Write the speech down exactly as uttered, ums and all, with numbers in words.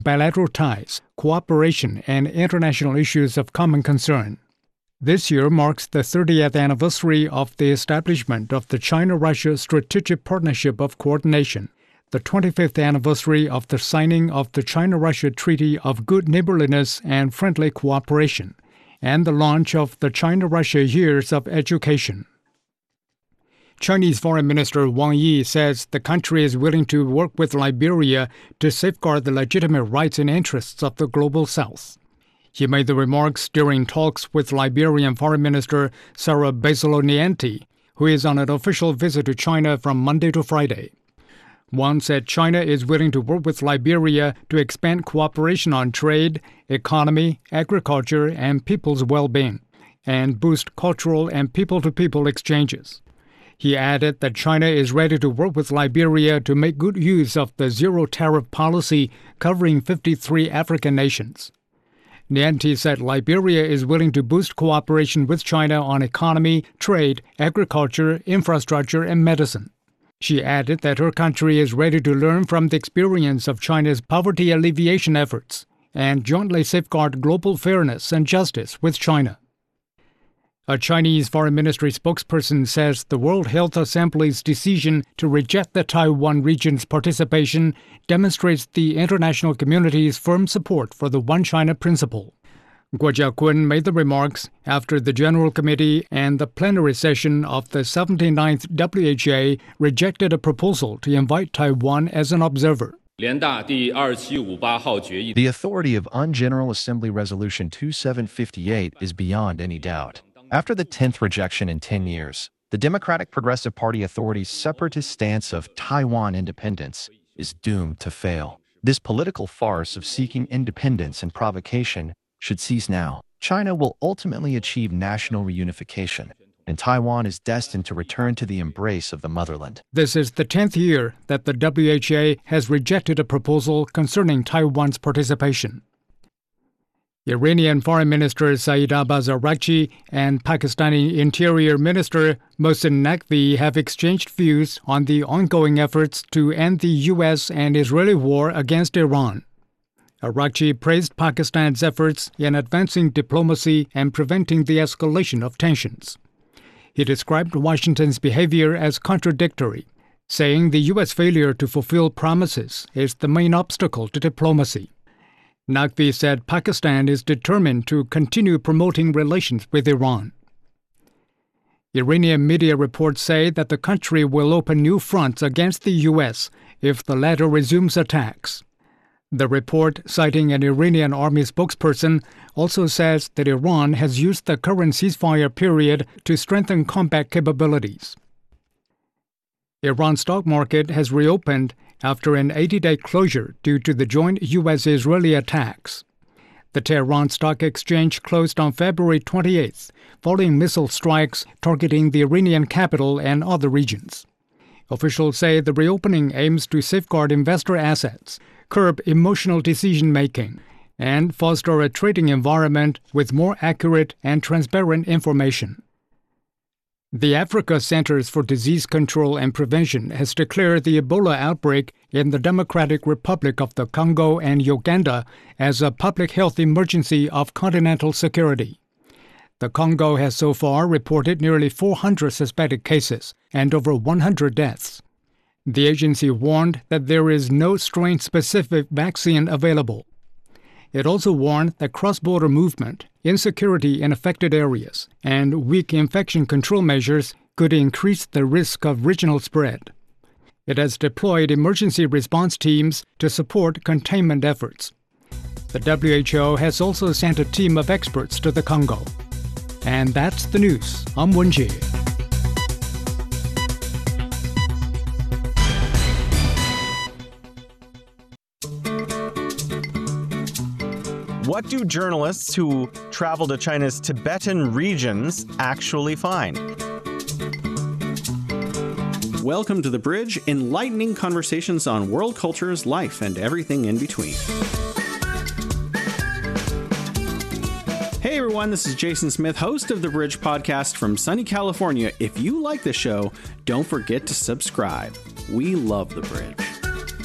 bilateral ties, cooperation, and international issues of common concern. This year marks the thirtieth anniversary of the establishment of the China-Russia Strategic Partnership of Coordination, the twenty-fifth anniversary of the signing of the China-Russia Treaty of Good Neighborliness and Friendly Cooperation, and the launch of the China-Russia Years of Education. Chinese Foreign Minister Wang Yi says the country is willing to work with Liberia to safeguard the legitimate rights and interests of the Global South. He made the remarks during talks with Liberian Foreign Minister Sarah Basilonianti, who is on an official visit to China from Monday to Friday. Wang said China is willing to work with Liberia to expand cooperation on trade, economy, agriculture, and people's well-being, and boost cultural and people-to-people exchanges. He added that China is ready to work with Liberia to make good use of the zero-tariff policy covering fifty-three African nations. Nianti said Liberia is willing to boost cooperation with China on economy, trade, agriculture, infrastructure, and medicine. She added that her country is ready to learn from the experience of China's poverty alleviation efforts and jointly safeguard global fairness and justice with China. A Chinese Foreign Ministry spokesperson says the World Health Assembly's decision to reject the Taiwan region's participation demonstrates the international community's firm support for the One China principle. Guo Jiakun made the remarks after the General Committee and the plenary session of the seventy-ninth W H A rejected a proposal to invite Taiwan as an observer. The authority of U N General Assembly Resolution twenty-seven fifty-eight is beyond any doubt. After the tenth rejection in ten years, the Democratic Progressive Party authority's separatist stance of Taiwan independence is doomed to fail. This political farce of seeking independence and provocation should cease now. China will ultimately achieve national reunification, and Taiwan is destined to return to the embrace of the motherland. This is the tenth year that the W H A has rejected a proposal concerning Taiwan's participation. Iranian Foreign Minister Saeed Abbas Araghchi and Pakistani Interior Minister Mohsen Naqvi have exchanged views on the ongoing efforts to end the U S and Israeli war against Iran. Araghchi praised Pakistan's efforts in advancing diplomacy and preventing the escalation of tensions. He described Washington's behavior as contradictory, saying the U S failure to fulfill promises is the main obstacle to diplomacy. Naqvi said Pakistan is determined to continue promoting relations with Iran. Iranian media reports say that the country will open new fronts against the U S if the latter resumes attacks. The report, citing an Iranian army spokesperson, also says that Iran has used the current ceasefire period to strengthen combat capabilities. Iran's stock market has reopened after an eighty-day closure due to the joint U S-Israeli attacks. The Tehran Stock Exchange closed on February twenty-eighth, following missile strikes targeting the Iranian capital and other regions. Officials say the reopening aims to safeguard investor assets, curb emotional decision-making, and foster a trading environment with more accurate and transparent information. The Africa Centers for Disease Control and Prevention has declared the Ebola outbreak in the Democratic Republic of the Congo and Uganda as a public health emergency of continental security. The Congo has so far reported nearly four hundred suspected cases and over one hundred deaths. The agency warned that there is no strain-specific vaccine available. It also warned that cross-border movement, insecurity in affected areas, and weak infection control measures could increase the risk of regional spread. It has deployed emergency response teams to support containment efforts. The W H O has also sent a team of experts to the Congo. And that's the news. I'm Wenjie. What do journalists who travel to China's Tibetan regions actually find? Welcome to The Bridge, enlightening conversations on world cultures, life, and everything in between. Hey everyone, this is Jason Smith, host of The Bridge podcast from sunny California. If you like the show, don't forget to subscribe. We love The Bridge.